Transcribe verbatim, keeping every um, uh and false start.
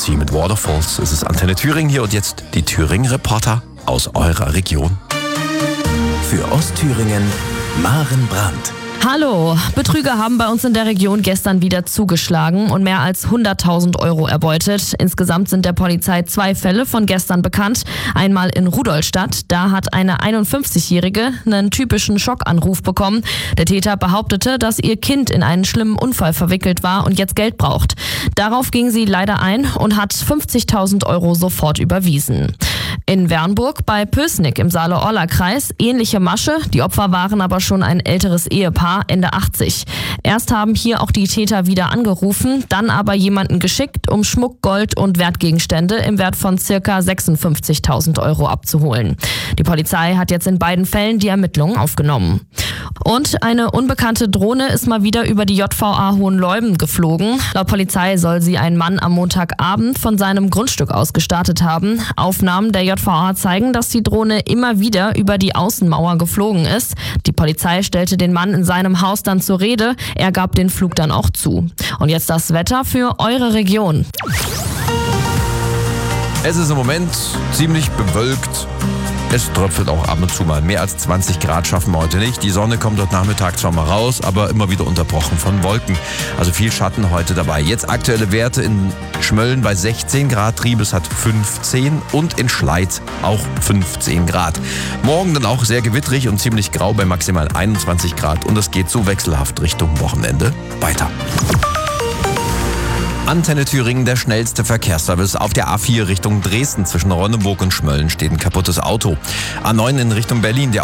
Sie mit Waterfalls. Es ist Antenne Thüringen hier und jetzt die Thüringen-Reporter aus eurer Region. Für Ostthüringen Maren Brandt. Hallo, Betrüger haben bei uns in der Region gestern wieder zugeschlagen und mehr als hunderttausend Euro erbeutet. Insgesamt sind der Polizei zwei Fälle von gestern bekannt. Einmal in Rudolstadt, da hat eine einundfünfzigjährige einen typischen Schockanruf bekommen. Der Täter behauptete, dass ihr Kind in einen schlimmen Unfall verwickelt war und jetzt Geld braucht. Darauf ging sie leider ein und hat fünfzigtausend Euro sofort überwiesen. In Wernburg bei Pößnick im Saale-Orla-Kreis ähnliche Masche. Die Opfer waren aber schon ein älteres Ehepaar, Ende achtzig. Erst haben hier auch die Täter wieder angerufen, dann aber jemanden geschickt, um Schmuck, Gold und Wertgegenstände im Wert von circa sechsundfünfzigtausend Euro abzuholen. Die Polizei hat jetzt in beiden Fällen die Ermittlungen aufgenommen. Und eine unbekannte Drohne ist mal wieder über die J V A Hohenleuben geflogen. Laut Polizei soll sie ein Mann am Montagabend von seinem Grundstück aus gestartet haben. Aufnahmen der J V A zeigen, dass die Drohne immer wieder über die Außenmauer geflogen ist. Die Polizei stellte den Mann in seinem Haus dann zur Rede. Er gab den Flug dann auch zu. Und jetzt das Wetter für eure Region. Es ist im Moment ziemlich bewölkt. Es tröpfelt auch ab und zu mal. Mehr als zwanzig Grad schaffen wir heute nicht. Die Sonne kommt dort Nachmittag zwar mal raus, aber immer wieder unterbrochen von Wolken. Also viel Schatten heute dabei. Jetzt aktuelle Werte in Schmölln bei sechzehn Grad, Triebes hat fünfzehn und in Schleiz auch fünfzehn Grad. Morgen dann auch sehr gewittrig und ziemlich grau bei maximal einundzwanzig Grad und es geht so wechselhaft Richtung Wochenende weiter. Antenne Thüringen, der schnellste Verkehrsservice. Auf der A vier Richtung Dresden zwischen Ronneburg und Schmölln steht ein kaputtes Auto. A neun in Richtung Berlin. Der